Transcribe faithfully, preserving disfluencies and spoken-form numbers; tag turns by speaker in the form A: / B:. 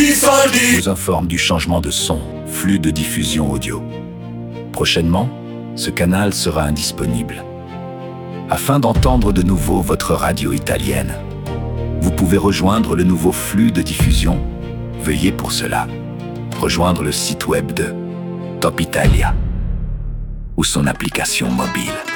A: soldi, soldi
B: vous informe du changement de son, flux de diffusion audio. Prochainement, ce canal sera indisponible. Afin d'entendre de nouveau votre radio italienne, vous pouvez rejoindre le nouveau flux de diffusion. Veuillez pour cela rejoindre le site web de Top Italia ou son application mobile.